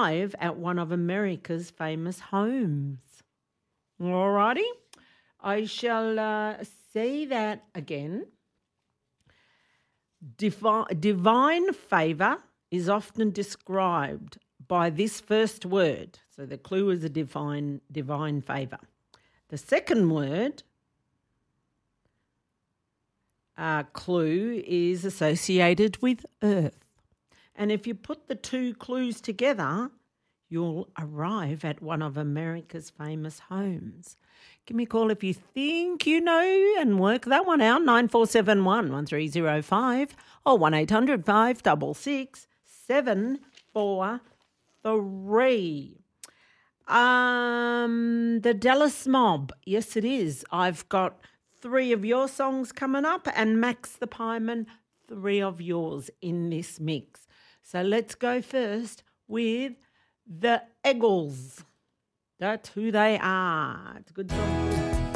arrive at one of America's famous homes. All righty. I shall say that again. Divine favour is often described by this first word. So the clue is a divine favour. The second word, clue, is associated with earth. And if you put the two clues together, you'll arrive at one of America's famous homes. Give me a call if you think you know and work that one out, 9471 1305 or 1800 566 743. The Dallas Mob, yes it is. I've got 3 of your songs coming up and Max the Pieman, 3 of yours in this mix. So let's go first with the Eagles. That's who they are. It's a good song.